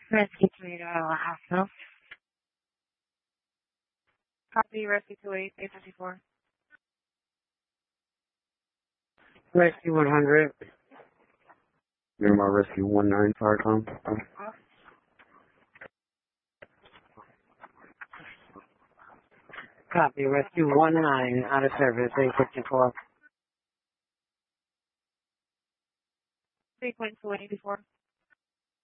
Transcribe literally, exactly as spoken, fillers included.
Rescue Toledo Hospital. Copy, Rescue two eight, eight fifty-four. Rescue one hundred. Miramar Rescue one nine, Farcom. Copy, Rescue one nine, out of service, eight fifty-four. Sequence one eighty-four.